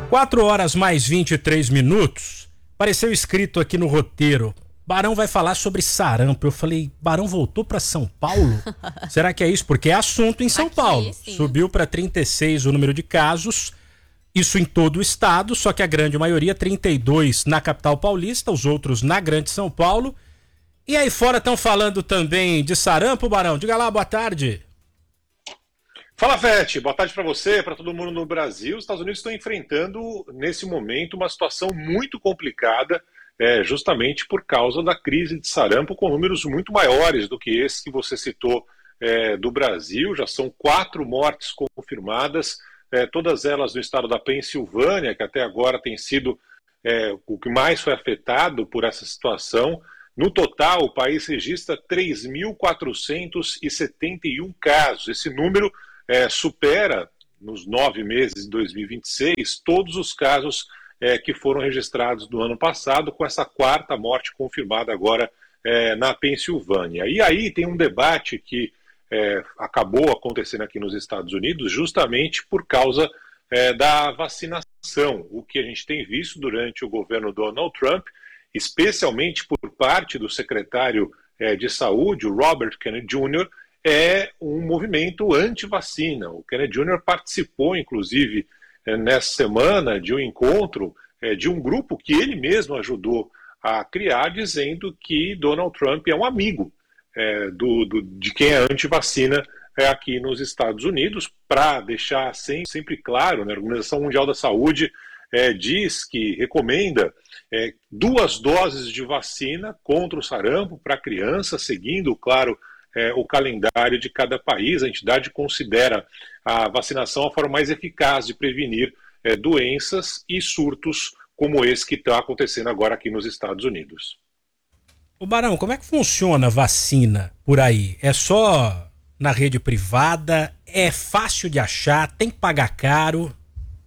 4 horas mais 23 minutos. Apareceu escrito aqui no roteiro: Barão vai falar sobre sarampo. Eu falei, Barão voltou para São Paulo? Será que é isso? Porque é assunto em São Paulo. Sim. Subiu para 36 o número de casos, isso em todo o estado, só que a grande maioria, 32 na capital paulista, os outros na grande São Paulo. E aí fora estão falando também de sarampo, Barão? Diga lá, boa tarde. Fala, Fete, boa tarde para você, para todo mundo no Brasil. Os Estados Unidos estão enfrentando, nesse momento, uma situação muito complicada, justamente por causa da crise de sarampo, com números muito maiores do que esse que você citou do Brasil. Já são 4 mortes confirmadas, todas elas no estado da Pensilvânia, que até agora tem sido o que mais foi afetado por essa situação. No total, o país registra 3.471 casos. Esse número supera, nos 9 meses de 2026, todos os casos que foram registrados no ano passado, com essa 4ª morte confirmada agora na Pensilvânia. E aí tem um debate que acabou acontecendo aqui nos Estados Unidos justamente por causa da vacinação. O que a gente tem visto durante o governo Donald Trump, especialmente por parte do secretário de saúde, o Robert Kennedy Jr., é um movimento anti-vacina. O Kennedy Jr. participou, inclusive, nessa semana, de um encontro de um grupo que ele mesmo ajudou a criar, dizendo que Donald Trump é um amigo de quem é anti-vacina aqui nos Estados Unidos. Para deixar sempre claro, né, a Organização Mundial da Saúde diz que recomenda 2 doses de vacina contra o sarampo para criança, seguindo, claro, o calendário de cada país. A entidade considera a vacinação a forma mais eficaz de prevenir doenças e surtos como esse que está acontecendo agora aqui nos Estados Unidos. Ô Barão, como é que funciona a vacina por aí? É só na rede privada? É fácil de achar? Tem que pagar caro?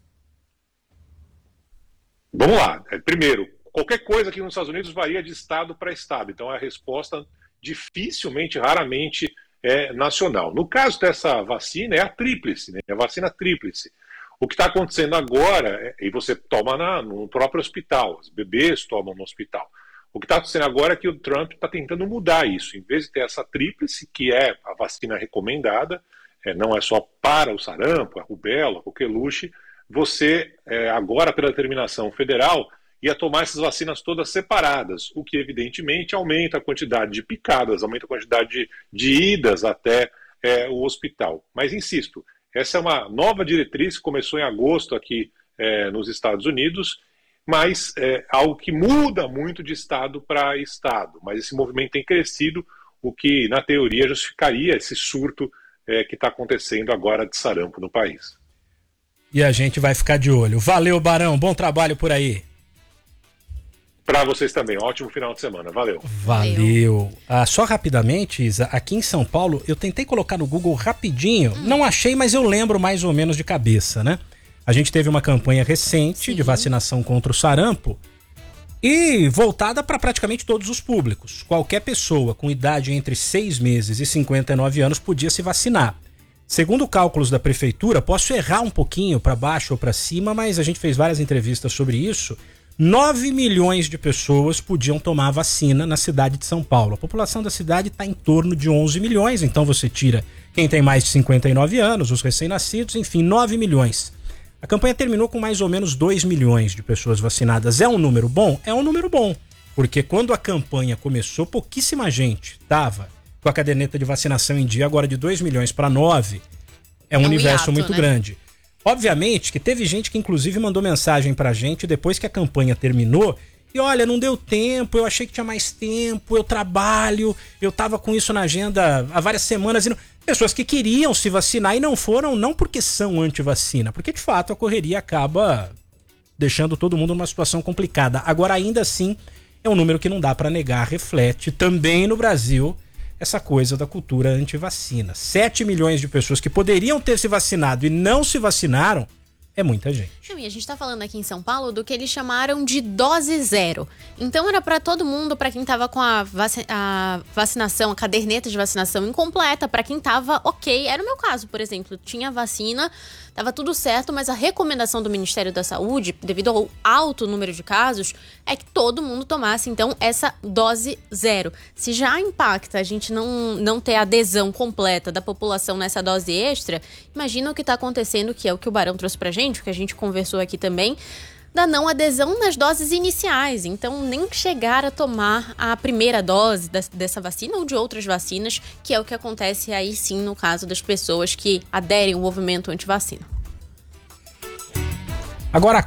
Vamos lá. Primeiro, qualquer coisa aqui nos Estados Unidos varia de estado para estado. Então a resposta dificilmente, raramente é nacional. No caso dessa vacina, é a tríplice, né? É a vacina tríplice. O que está acontecendo agora, e você toma no próprio hospital, os bebês tomam no hospital. O que está acontecendo agora é que o Trump está tentando mudar isso. Em vez de ter essa tríplice, que é a vacina recomendada, não é só para o sarampo, a rubéola, a coqueluche, você, agora pela determinação federal, ia tomar essas vacinas todas separadas, o que evidentemente aumenta a quantidade de picadas, aumenta a quantidade de idas até o hospital. Mas insisto, essa é uma nova diretriz que começou em agosto aqui nos Estados Unidos, mas algo que muda muito de estado para estado. Mas esse movimento tem crescido, o que na teoria justificaria esse surto que está acontecendo agora de sarampo no país. E a gente vai ficar de olho. Valeu, Barão, bom trabalho por aí. Para vocês também, ótimo final de semana, valeu. Valeu. Só rapidamente, Isa, aqui em São Paulo, eu tentei colocar no Google rapidinho, não achei, mas eu lembro mais ou menos de cabeça, né? A gente teve uma campanha recente de vacinação contra o sarampo e voltada para praticamente todos os públicos. Qualquer pessoa com idade entre 6 meses e 59 anos podia se vacinar. Segundo cálculos da prefeitura, posso errar um pouquinho para baixo ou para cima, mas a gente fez várias entrevistas sobre isso. 9 milhões de pessoas podiam tomar a vacina na cidade de São Paulo. A população da cidade está em torno de 11 milhões, então você tira quem tem mais de 59 anos, os recém-nascidos, enfim, 9 milhões. A campanha terminou com mais ou menos 2 milhões de pessoas vacinadas. É um número bom? É um número bom, porque quando a campanha começou, pouquíssima gente estava com a caderneta de vacinação em dia. Agora de 2 milhões para 9, é um universo hiato, muito grande. Obviamente que teve gente que inclusive mandou mensagem pra gente depois que a campanha terminou e olha, não deu tempo, eu achei que tinha mais tempo, eu trabalho, eu tava com isso na agenda há várias semanas. E não... Pessoas que queriam se vacinar e não foram, não porque são anti-vacina, porque de fato a correria acaba deixando todo mundo numa situação complicada. Agora ainda assim é um número que não dá pra negar, reflete também no Brasil essa coisa da cultura anti-vacina. 7 milhões de pessoas que poderiam ter se vacinado e não se vacinaram é muita gente. E a gente está falando aqui em São Paulo do que eles chamaram de dose zero. Então era para todo mundo, para quem estava com a vacinação, a caderneta de vacinação incompleta, para quem estava ok. Era o meu caso, por exemplo. Tinha vacina, estava tudo certo, mas a recomendação do Ministério da Saúde, devido ao alto número de casos, é que todo mundo tomasse, então, essa dose zero. Se já impacta a gente não ter adesão completa da população nessa dose extra, imagina o que está acontecendo, que é o que o Barão trouxe pra gente, o que a gente conversou aqui também, da não adesão nas doses iniciais. Então, nem chegar a tomar a primeira dose dessa vacina ou de outras vacinas, que é o que acontece aí sim no caso das pessoas que aderem ao movimento antivacina. Agora,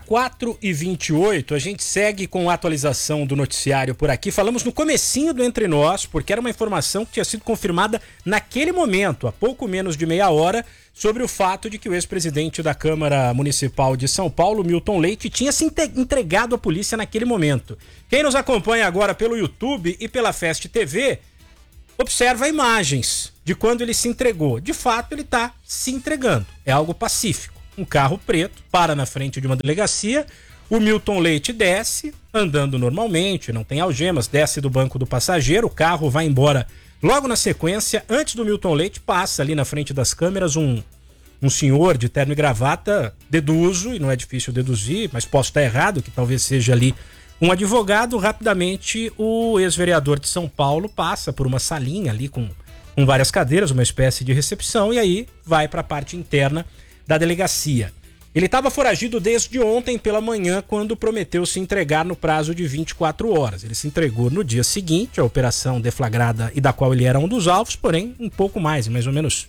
4h28, a gente segue com a atualização do noticiário por aqui. Falamos no comecinho do Entre Nós, porque era uma informação que tinha sido confirmada naquele momento, há pouco menos de meia hora, sobre o fato de que o ex-presidente da Câmara Municipal de São Paulo, Milton Leite, tinha se entregado à polícia naquele momento. Quem nos acompanha agora pelo YouTube e pela Fest TV, observa imagens de quando ele se entregou. De fato, ele está se entregando. É algo pacífico. Um carro preto para na frente de uma delegacia, o Milton Leite desce, andando normalmente, não tem algemas, desce do banco do passageiro, o carro vai embora. Logo na sequência, antes do Milton Leite, passa ali na frente das câmeras um senhor de terno e gravata, deduzo, e não é difícil deduzir, mas posso estar errado, que talvez seja ali um advogado. Rapidamente, o ex-vereador de São Paulo passa por uma salinha ali com várias cadeiras, uma espécie de recepção, e aí vai para a parte interna da delegacia. Ele estava foragido desde ontem pela manhã, quando prometeu se entregar no prazo de 24 horas. Ele se entregou no dia seguinte, a operação deflagrada e da qual ele era um dos alvos, porém um pouco mais ou menos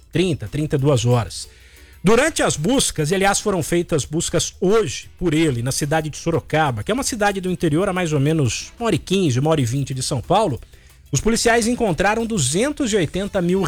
32 horas. Durante as buscas, e aliás foram feitas buscas hoje por ele na cidade de Sorocaba, que é uma cidade do interior a mais ou menos 1h15, 1h20 de São Paulo, os policiais encontraram R$280 mil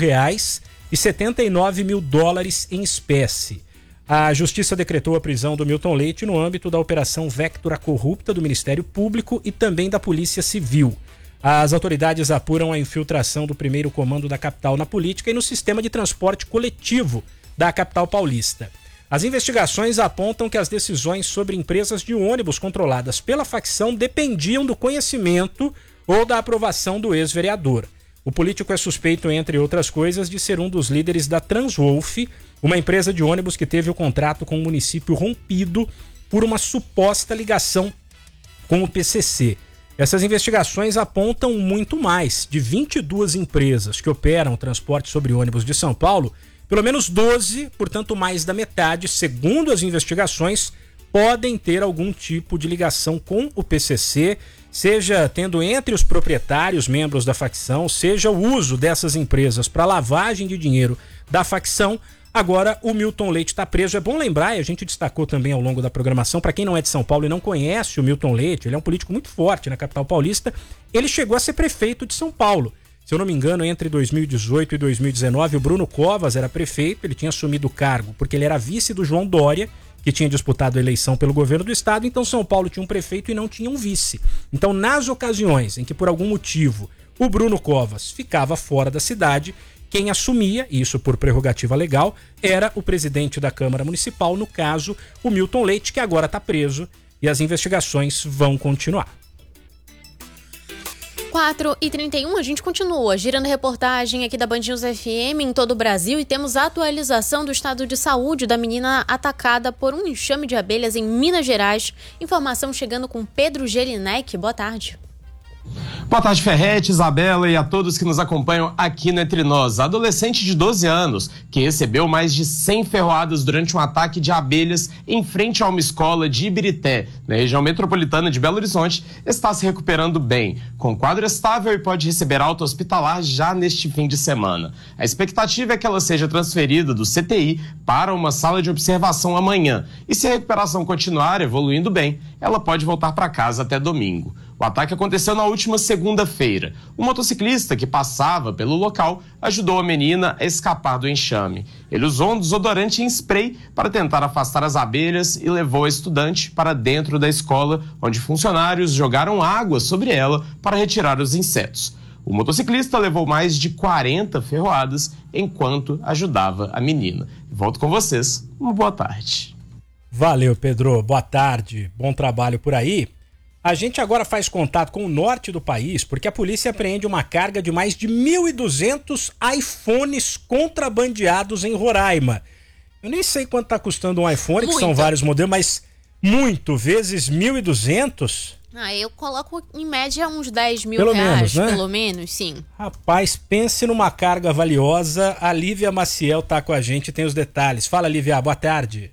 e 79 mil dólares em espécie. A Justiça decretou a prisão do Milton Leite no âmbito da Operação Vectura Corrupta do Ministério Público e também da Polícia Civil. As autoridades apuram a infiltração do primeiro comando da capital na política e no sistema de transporte coletivo da capital paulista. As investigações apontam que as decisões sobre empresas de ônibus controladas pela facção dependiam do conhecimento ou da aprovação do ex-vereador. O político é suspeito, entre outras coisas, de ser um dos líderes da Transwolf, uma empresa de ônibus que teve o contrato com o município rompido por uma suposta ligação com o PCC. Essas investigações apontam muito mais. De 22 empresas que operam o transporte sobre ônibus de São Paulo, pelo menos 12, portanto mais da metade, segundo as investigações, podem ter algum tipo de ligação com o PCC, seja tendo entre os proprietários membros da facção, seja o uso dessas empresas para lavagem de dinheiro da facção. Agora o Milton Leite está preso. É bom lembrar, e a gente destacou também ao longo da programação, para quem não é de São Paulo e não conhece o Milton Leite, ele é um político muito forte na capital paulista, ele chegou a ser prefeito de São Paulo. Se eu não me engano, entre 2018 e 2019, o Bruno Covas era prefeito, ele tinha assumido o cargo porque ele era vice do João Dória, que tinha disputado a eleição pelo governo do estado. Então São Paulo tinha um prefeito e não tinha um vice. Então, nas ocasiões em que por algum motivo o Bruno Covas ficava fora da cidade, quem assumia, isso por prerrogativa legal, era o presidente da Câmara Municipal, no caso o Milton Leite, que agora está preso e as investigações vão continuar. 4h31, a gente continua girando reportagem aqui da Band News FM em todo o Brasil e temos a atualização do estado de saúde da menina atacada por um enxame de abelhas em Minas Gerais. Informação chegando com Pedro Gelinek. Boa tarde. Boa tarde, Ferretti, Isabela e a todos que nos acompanham aqui no Entre Nós. A adolescente de 12 anos, que recebeu mais de 100 ferroadas durante um ataque de abelhas em frente a uma escola de Ibirité, na região metropolitana de Belo Horizonte, está se recuperando bem, com quadro estável e pode receber alta hospitalar já neste fim de semana. A expectativa é que ela seja transferida do CTI para uma sala de observação amanhã. E se a recuperação continuar evoluindo bem, ela pode voltar para casa até domingo. O ataque aconteceu na última segunda-feira. Um motociclista que passava pelo local ajudou a menina a escapar do enxame. Ele usou um desodorante em spray para tentar afastar as abelhas e levou a estudante para dentro da escola, onde funcionários jogaram água sobre ela para retirar os insetos. O motociclista levou mais de 40 ferroadas enquanto ajudava a menina. Volto com vocês. Uma boa tarde. Valeu, Pedro. Boa tarde. Bom trabalho por aí. A gente agora faz contato com o norte do país porque a polícia apreende uma carga de mais de 1.200 iPhones contrabandeados em Roraima. Eu nem sei quanto está custando um iPhone, que são vários modelos, mas muito, vezes 1.200. Eu coloco em média uns 10 mil pelo reais, menos, né? Pelo menos, sim. Rapaz, pense numa carga valiosa. A Lívia Maciel tá com a gente, tem os detalhes. Fala, Lívia, boa tarde.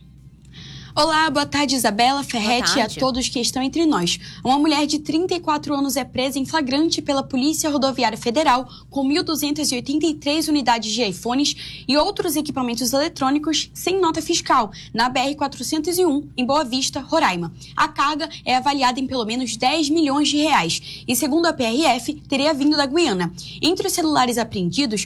Olá, boa tarde, Isabela, Ferretti e a todos que estão entre nós. Uma mulher de 34 anos é presa em flagrante pela Polícia Rodoviária Federal com 1.283 unidades de iPhones e outros equipamentos eletrônicos sem nota fiscal, na BR-401, em Boa Vista, Roraima. A carga é avaliada em pelo menos 10 milhões de reais e, segundo a PRF, teria vindo da Guiana. Entre os celulares apreendidos,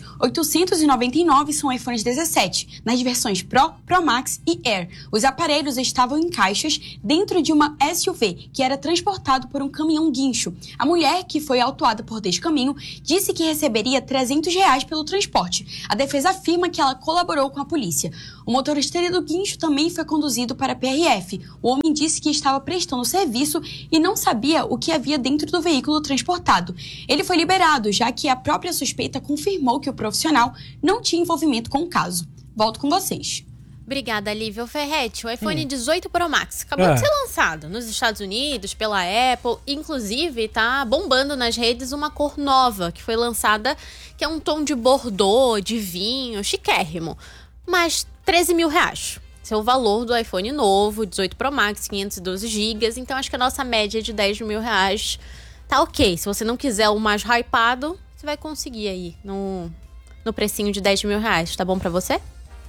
899 são iPhones 17, nas versões Pro, Pro Max e Air. Os aparelhos estavam em caixas dentro de uma SUV que era transportado por um caminhão guincho. A mulher, que foi autuada por descaminho, disse que receberia R$300 pelo transporte. A defesa afirma que ela colaborou com a polícia. O motorista do guincho também foi conduzido para a PRF. O homem disse que estava prestando serviço e não sabia o que havia dentro do veículo transportado. Ele foi liberado, já que a própria suspeita confirmou que o profissional não tinha envolvimento com o caso. Volto com vocês. Obrigada, Lívia. Ferretti, o iPhone 18 Pro Max acabou de ser lançado nos Estados Unidos pela Apple. Inclusive, tá bombando nas redes uma cor nova que foi lançada, que é um tom de bordeaux, de vinho, chiquérrimo. Mas 13 mil reais. Esse é o valor do iPhone novo, 18 Pro Max, 512 GB. Então, acho que a nossa média de 10 mil reais tá ok. Se você não quiser o mais hypado, você vai conseguir aí no precinho de 10 mil reais. Tá bom pra você?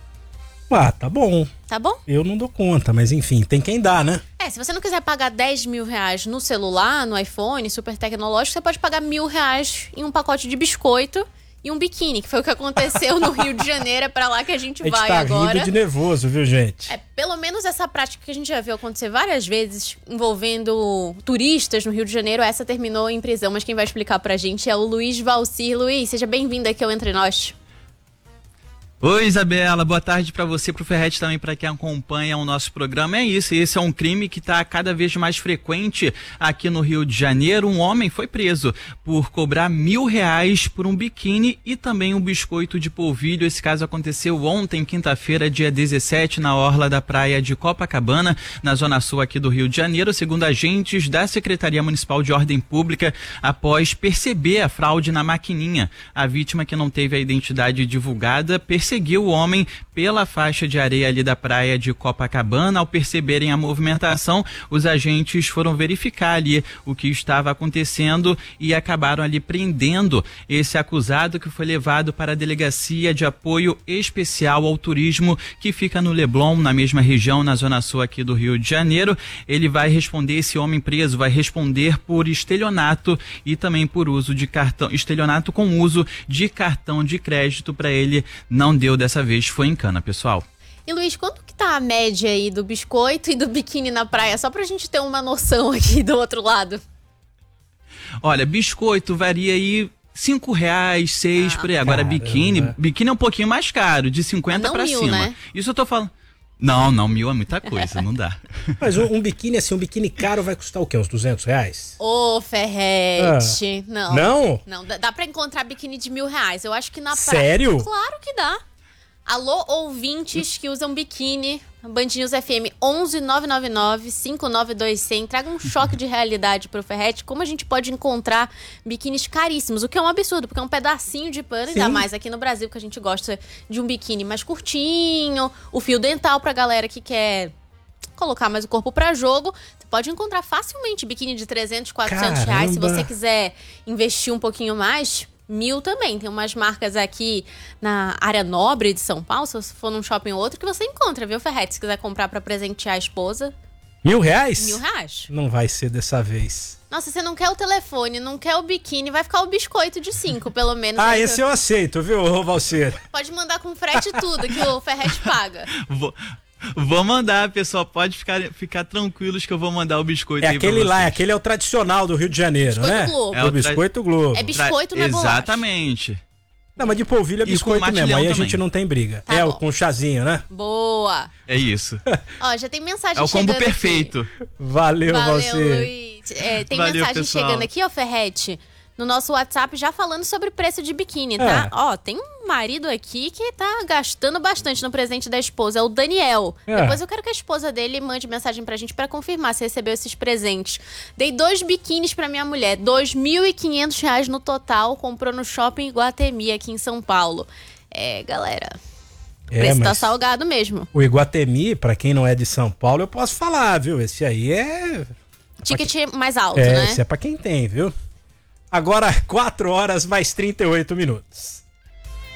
Tá bom. Tá bom? Eu não dou conta, mas enfim, tem quem dá, né? Se você não quiser pagar 10 mil reais no celular, no iPhone, super tecnológico, você pode pagar R$1.000 em um pacote de biscoito e um biquíni, que foi o que aconteceu no Rio de Janeiro. É pra lá que a gente vai agora. A gente tá rindo de nervoso, viu, gente? Pelo menos essa prática que a gente já viu acontecer várias vezes envolvendo turistas no Rio de Janeiro, essa terminou em prisão. Mas quem vai explicar pra gente é o Luiz Valcir. Luiz, seja bem-vindo aqui ao Entre Nós. Oi, Isabela, boa tarde para você, pro Ferretti também, para quem acompanha o nosso programa. É isso, esse é um crime que está cada vez mais frequente aqui no Rio de Janeiro. Um homem foi preso por cobrar R$1.000 por um biquíni e também um biscoito de polvilho. Esse caso aconteceu ontem, quinta-feira, dia 17, na orla da praia de Copacabana, na zona sul aqui do Rio de Janeiro, segundo agentes da Secretaria Municipal de Ordem Pública, após perceber a fraude na maquininha. A vítima, que não teve a identidade divulgada, seguiu o homem pela faixa de areia ali da praia de Copacabana. Ao perceberem a movimentação, os agentes foram verificar ali o que estava acontecendo e acabaram ali prendendo esse acusado, que foi levado para a Delegacia de Apoio Especial ao Turismo, que fica no Leblon, na mesma região, na zona sul aqui do Rio de Janeiro. Ele vai responder, esse homem preso vai responder por estelionato e também por uso de cartão, estelionato com uso de cartão de crédito. Para ele não deu dessa vez, foi em cana, pessoal. E Luiz, quanto que tá a média aí do biscoito e do biquíni na praia? Só pra gente ter uma noção aqui do outro lado. Olha, biscoito varia aí R$5, 6 por aí. Agora biquíni é um pouquinho mais caro, de 50 pra cima. Né? Isso eu tô falando. Não, 1.000 é muita coisa, não dá. Mas um biquíni assim, um biquíni caro vai custar o quê? Uns R$200? Ô, Ferretti, não. Não? Não, dá pra encontrar biquíni de R$1.000. Eu acho que na praia... Sério? Claro que dá. Alô, ouvintes que usam biquíni, Band News FM 11 999 592 100. Traga um choque de realidade pro Ferretti. Como a gente pode encontrar biquínis caríssimos, o que é um absurdo, porque é um pedacinho de pano, ainda mais aqui no Brasil, que a gente gosta de um biquíni mais curtinho, o fio dental pra galera que quer colocar mais o corpo pra jogo. Você pode encontrar facilmente biquíni de R$300, R$400. Se você quiser investir um pouquinho mais... 1.000 também. Tem umas marcas aqui na área nobre de São Paulo, se você for num shopping ou outro, que você encontra, viu, Ferretti? Se quiser comprar pra presentear a esposa. R$1.000? R$1.000. Não vai ser dessa vez. Nossa, você não quer o telefone, não quer o biquíni, vai ficar o biscoito de 5, pelo menos. Esse eu aceito, viu, Valcir? Pode mandar com frete e tudo, que o Ferretti paga. Vou mandar, pessoal. Pode ficar tranquilos que eu vou mandar o biscoito aí pra vocês. Aquele é o tradicional do Rio de Janeiro, biscoito né? Globo. É o biscoito Globo. É biscoito, não é bolacha. Exatamente. Não, mas de polvilho é biscoito mesmo, aí a gente não tem briga. Tá bom. Com chazinho, né? Boa. É isso. Ó, já tem mensagem É o combo chegando perfeito. Aqui. Valeu, você. Luiz. Tem Valeu, mensagem pessoal. chegando aqui, ó, Ferrete, no nosso WhatsApp já falando sobre o preço de biquíni, tá? Ó, tem um marido aqui que tá gastando bastante no presente da esposa, é o Daniel. Depois eu quero que a esposa dele mande mensagem pra gente pra confirmar se recebeu esses presentes. Dei 2 biquínis pra minha mulher, R$2.500 no total, comprou no Shopping Iguatemi aqui em São Paulo. Galera, o preço tá salgado mesmo. O Iguatemi, pra quem não é de São Paulo, eu posso falar, viu? Esse aí é... Ticket mais alto, né? Esse é pra quem tem, viu? Agora, 4 horas mais 38 minutos.